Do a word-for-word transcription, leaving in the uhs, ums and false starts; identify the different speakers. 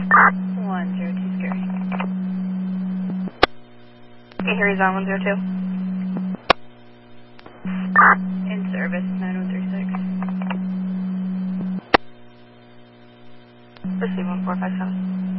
Speaker 1: one zero two scary. Okay, Harry's on one zero two. In service, nine one three six. Proceed one four five seven.